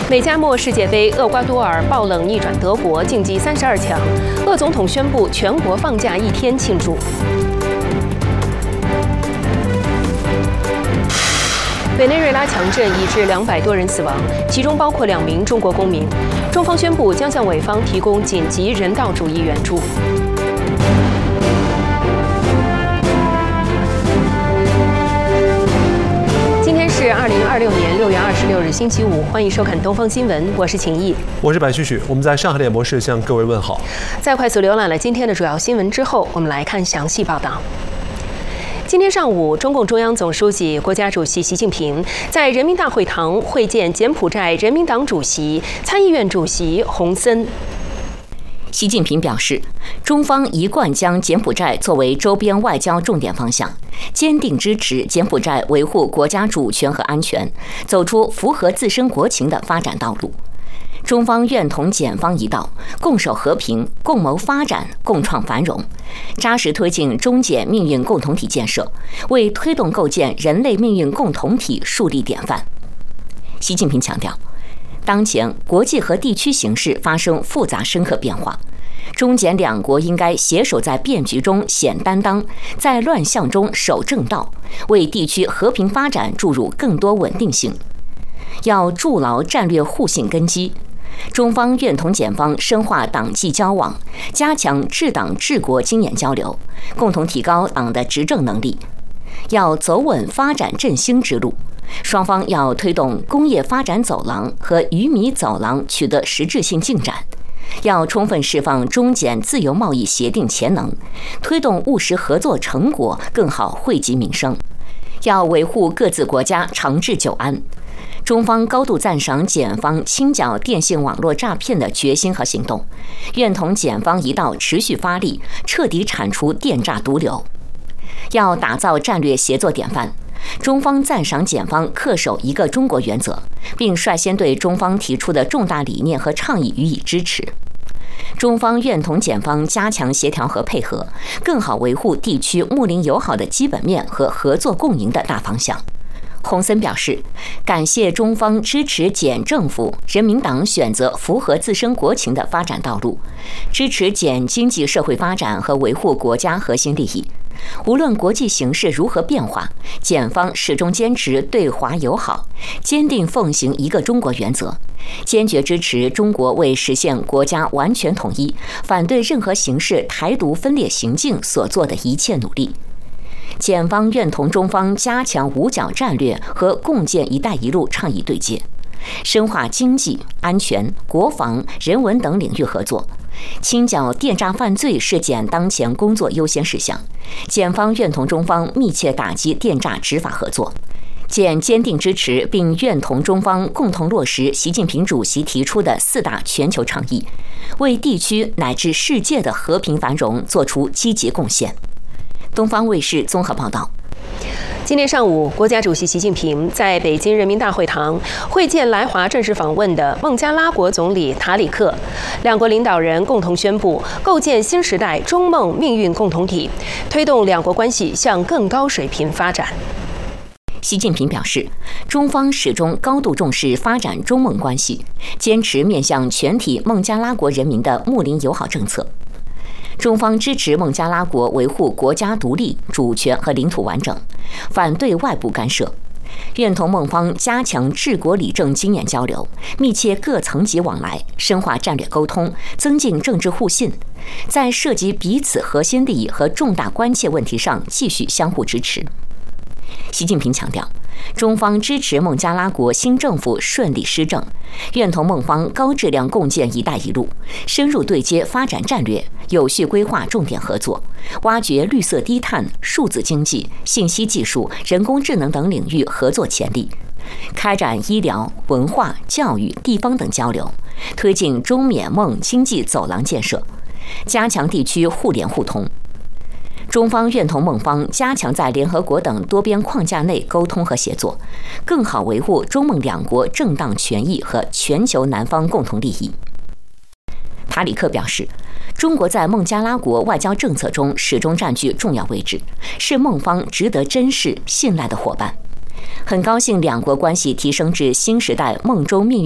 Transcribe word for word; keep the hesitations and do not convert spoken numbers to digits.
美加墨世界杯，厄瓜多尔爆冷逆转德国，晋级三十二强。厄总统宣布全国放假一天庆祝。委内瑞拉强震已致两百多人死亡，其中包括两名中国公民。中方宣布将向委方提供紧急人道主义援助。今天是二零二六年六月二十六日，星期五，欢迎收看东方新闻，我是秦毅， 我是白旭旭，我们在上海点模式向各位问好。 在快速浏览了今天的主要新闻之后，我们来看详细报道。今天上午，中共中央总书记、国家主席习近平在人民大会堂会见柬埔寨人民党主席、参议院主席洪森。 习近平表示，中方一贯将柬埔寨作为周边外交重点方向，坚定支持柬埔寨维护国家主权和安全，走出符合自身国情的发展道路。中方愿同柬方一道，共守和平，共谋发展，共创繁荣，扎实推进中柬命运共同体建设，为推动构建人类命运共同体树立典范。习近平强调，当前国际和地区形势发生复杂深刻变化，中柬两国应该携手在变局中显担当，在乱象中守正道，为地区和平发展注入更多稳定性。要筑牢战略互信根基。中方愿同柬方深化党际交往，加强治党治国经验交流，共同提高党的执政能力。要走稳发展振兴之路，双方要推动工业发展走廊和鱼米走廊取得实质性进展，要充分释放中柬自由贸易协定潜能，推动务实合作成果更好惠及民生，要维护各自国家长治久安。中方高度赞赏柬方清剿电信网络诈骗的决心和行动，愿同柬方一道持续发力，彻底铲除电诈毒瘤。要打造战略协作典范，中方赞赏柬方恪守一个中国原则，并率先对中方提出的重大理念和倡议予以支持。中方愿同柬方加强协调和配合，更好维护地区睦邻友好的基本面和合作共赢的大方向。洪森表示，感谢中方支持柬政府、人民党选择符合自身国情的发展道路，支持柬经济社会发展和维护国家核心利益。无论国际形势如何变化，柬方始终坚持对华友好，坚定奉行一个中国原则，坚决支持中国为实现国家完全统一，反对任何形式台独分裂行径所做的一切努力。柬方愿同中方加强五角战略和共建“一带一路”倡议对接，深化经济、安全、国防、人文等领域合作。清剿电诈犯罪是柬当前工作优先事项，柬方愿同中方密切打击电诈执法合作。柬坚定支持并愿同中方共同落实习近平主席提出的四大全球倡议，为地区乃至世界的和平繁荣做出积极贡献。东方卫视综合报道。 今天上午，国家主席习近平在北京人民大会堂会见来华正式访问的孟加拉国总理塔里克，两国领导人共同宣布构建新时代中孟命运共同体，推动两国关系向更高水平发展。 习近平表示，中方始终高度重视发展中孟关系，坚持面向全体孟加拉国人民的睦邻友好政策。中方支持孟加拉国维护国家独立、主权和领土完整，反对外部干涉，愿同孟方加强治国理政经验交流，密切各层级往来，深化战略沟通，增进政治互信，在涉及彼此核心利益和重大关切问题上继续相互支持。习近平强调，中方支持孟加拉国新政府顺利施政，愿同孟方高质量共建“一带一路”，深入对接发展战略，有序规划重点合作，挖掘绿色低碳、数字经济、信息技术、人工智能等领域合作潜力，开展医疗、文化、教育、地方等交流，推进中缅孟经济走廊建设，加强地区互联互通。中方愿同孟方加强在联合国等多边框架内沟通和协作，更好维护中孟两国正当权益和全球南方共同利益。塔里克表示，中国在孟加拉国外交政策中始终占据重要位置，是孟方值得珍视、信赖的伙伴。很高兴两国关系提升至新时代孟中命运